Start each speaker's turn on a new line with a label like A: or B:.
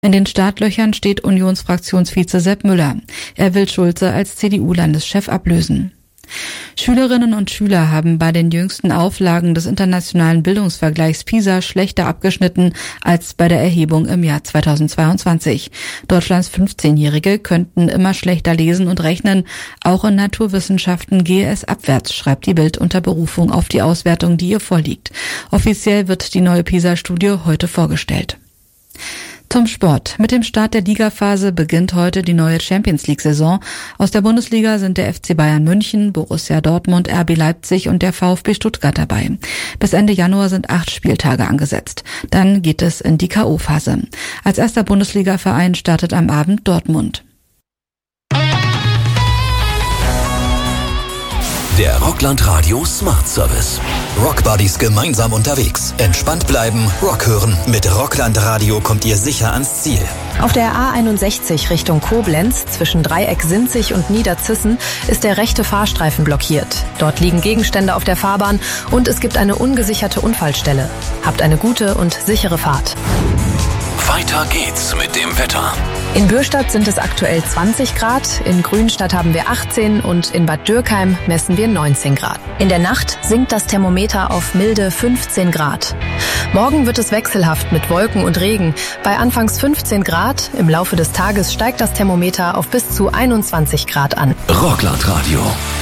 A: In den Startlöchern steht Unionsfraktionsvize Sepp Müller. Er will Schulze als CDU-Landeschef ablösen. Schülerinnen und Schüler haben bei den jüngsten Auflagen des internationalen Bildungsvergleichs PISA schlechter abgeschnitten als bei der Erhebung im Jahr 2022. Deutschlands 15-Jährige könnten immer schlechter lesen und rechnen. Auch in Naturwissenschaften gehe es abwärts, schreibt die Bild unter Berufung auf die Auswertung, die ihr vorliegt. Offiziell wird die neue PISA-Studie heute vorgestellt. Zum Sport. Mit dem Start der Ligaphase beginnt heute die neue Champions-League-Saison. Aus der Bundesliga sind der FC Bayern München, Borussia Dortmund, RB Leipzig und der VfB Stuttgart dabei. Bis Ende Januar sind 8 Spieltage angesetzt. Dann geht es in die K.O.-Phase. Als erster Bundesliga-Verein startet am Abend Dortmund.
B: Der Rockland Radio Smart Service. Rock Buddies gemeinsam unterwegs. Entspannt bleiben, Rock hören. Mit Rockland Radio kommt ihr sicher ans Ziel.
C: Auf der A61 Richtung Koblenz zwischen Dreieck-Sinzig und Niederzissen ist der rechte Fahrstreifen blockiert. Dort liegen Gegenstände auf der Fahrbahn und es gibt eine ungesicherte Unfallstelle. Habt eine gute und sichere Fahrt.
B: Weiter geht's mit dem Wetter.
C: In Bürstadt sind es aktuell 20 Grad, in Grünstadt haben wir 18 und in Bad Dürkheim messen wir 19 Grad. In der Nacht sinkt das Thermometer auf milde 15 Grad. Morgen wird es wechselhaft mit Wolken und Regen. Bei anfangs 15 Grad, im Laufe des Tages steigt das Thermometer auf bis zu 21 Grad an.
B: Rockland Radio.